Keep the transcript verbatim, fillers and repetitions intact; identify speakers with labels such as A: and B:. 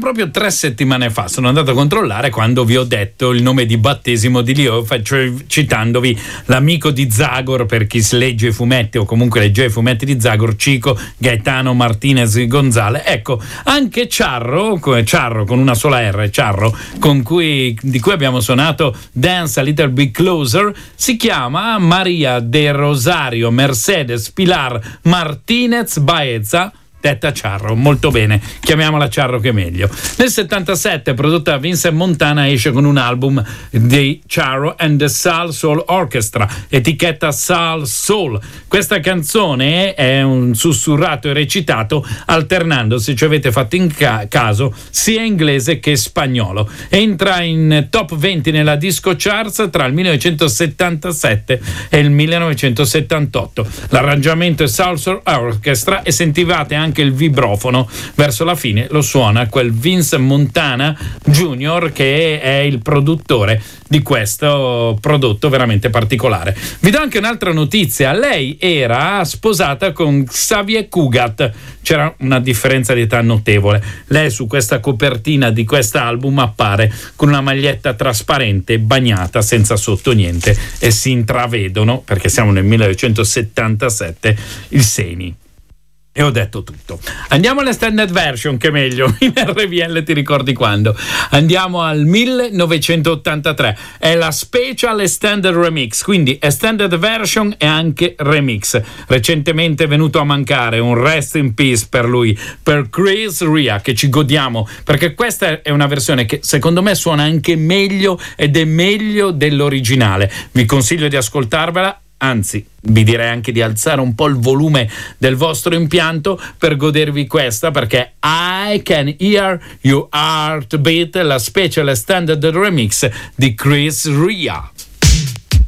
A: proprio tre settimane fa. Sono andato a controllare quando vi ho detto il nome di battesimo di Leo, cioè citandovi l'amico di Zagor, per chi legge i fumetti o comunque legge i fumetti di Zagor, Chico Gaetano Martinez Gonzalez. Ecco, anche Charro, Charro con una sola R, Charro, con cui, di cui abbiamo suonato Dance a Little Bit Closer, si chiama Maria de Rosario Mercedes Pilar Martinez Baeza, detta Charro. Molto bene, chiamiamola Charro che è meglio. Nel settantasette, prodotta da Vincent Montana, esce con un album di Charro and the Soul Soul Orchestra, etichetta Soul Soul. Questa canzone è un sussurrato e recitato alternando, se ci avete fatto in ca- caso, sia inglese che spagnolo. Entra in top venti nella disco charts tra il millenovecentosettantasette e il millenovecentosettantotto. L'arrangiamento è Soul Soul Orchestra e sentivate anche il vibrofono verso la fine, lo suona quel Vincent Montana Junior, che è il produttore di questo prodotto veramente particolare. Vi do anche un'altra notizia: lei era sposata con Xavier Cugat, c'era una differenza di età notevole. Lei su questa copertina di quest'album appare con una maglietta trasparente bagnata senza sotto niente e si intravedono, perché siamo nel millenovecentosettantasette, i seni. E ho detto tutto. Andiamo alla standard version, che è meglio. In R V L ti ricordi quando? Andiamo al millenovecentottantatré. È la Special Extended Remix, quindi Extended Version e anche Remix. Recentemente è venuto a mancare un Rest in Peace per lui, per Chris Rea, che ci godiamo, perché questa è una versione che secondo me suona anche meglio ed è meglio dell'originale. Vi consiglio di ascoltarvela. Anzi, vi direi anche di alzare un po' il volume del vostro impianto per godervi questa, perché I Can Hear Your Heartbeat, la Special Extended Remix di Chris Rea.